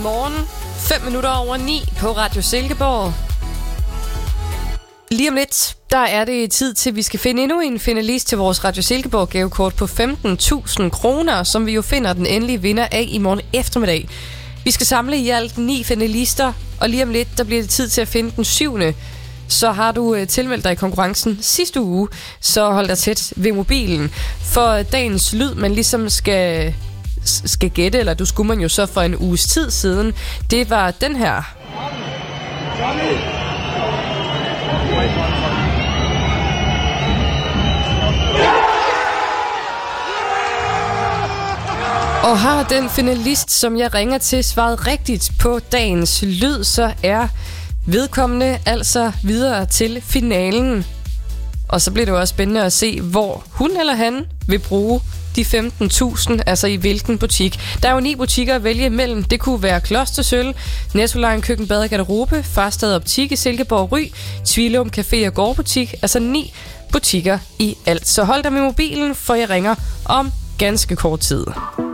Godmorgen. 5 minutter over 9 på Radio Silkeborg. Lige om lidt, der er det tid til, at vi skal finde endnu en finalist til vores Radio Silkeborg gavekort på 15.000 kroner, som vi jo finder den endelige vinder af i morgen eftermiddag. Vi skal samle i alt 9 finalister, og lige om lidt, der bliver det tid til at finde den 7. Så har du tilmeldt dig i konkurrencen sidste uge, så hold dig tæt ved mobilen. For dagens lyd, man ligesom skal gætte, eller du skulle man jo så for en uges tid siden, det var den her. Og har den finalist, som jeg ringer til, svaret rigtigt på dagens lyd, så er vedkommende altså videre til finalen. Og så bliver det jo også spændende at se, hvor hun eller han vil bruge de 15.000, altså i hvilken butik. Der er jo 9 butikker at vælge imellem. Det kunne være Klostersøl, Nettoline, Køkken, Bad og Garderobe, Farstad Optik i Silkeborg, Ry, Tvilum Café og Gårdbutik. Altså 9 butikker i alt. Så hold dig med mobilen, for jeg ringer om ganske kort tid.